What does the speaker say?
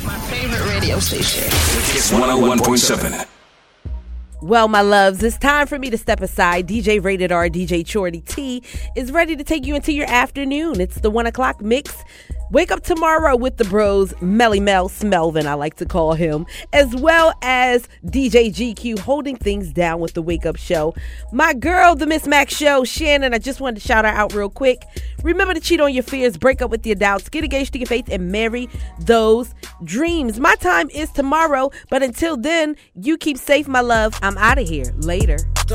My favorite radio station. It's 101.7. Well, my loves, it's time for me to step aside. DJ Rated R, DJ Chorty T is ready to take you into your afternoon. It's the 1 o'clock mix. Wake up tomorrow with the bros, Melly Mel Smelvin, I like to call him, as well as DJ GQ holding things down with the Wake Up Show. My girl, the Miss Mac Show, Shannon, I just wanted to shout her out real quick. Remember to cheat on your fears, break up with your doubts, get engaged to your faith, and marry those dreams. My time is tomorrow, but until then, you keep safe, my love. I'm out of here. Later.